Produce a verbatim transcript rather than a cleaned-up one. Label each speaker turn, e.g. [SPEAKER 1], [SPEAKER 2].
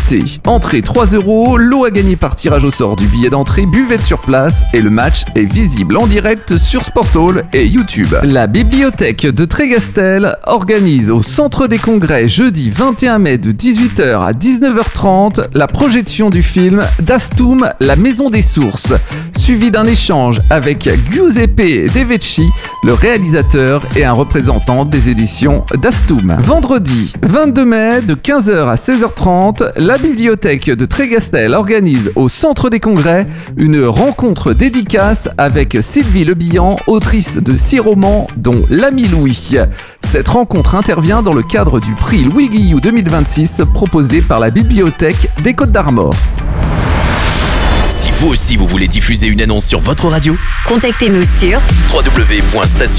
[SPEAKER 1] invité. Entrée trois euros, lot à gagner par tirage au sort du billet d'entrée, buvette sur place et le match est visible en direct sur Sporthall et YouTube. La bibliothèque de Trégastel organise au Centre des Congrès jeudi vingt et un mai de dix-huit heures à dix-neuf heures trente la projection du film d'Astum, La Maison des Sources, suivi d'un échange avec Giuseppe De Vecchi, le réalisateur et un représentant des éditions d'Astum. Vendredi vingt-deux mai de quinze heures à seize heures trente, la bibliothèque de Trégastel organise au Centre des Congrès une rencontre dédicace avec Sylvie Lebihan, autrice de six romans dont L'Ami Louis. Cette rencontre intervient dans le cadre du prix Louis Guillou deux mille vingt-six proposé par la Bibliothèque des Côtes-d'Armor.
[SPEAKER 2] Si vous aussi vous voulez diffuser une annonce sur votre radio,
[SPEAKER 3] contactez-nous sur
[SPEAKER 2] w w w point station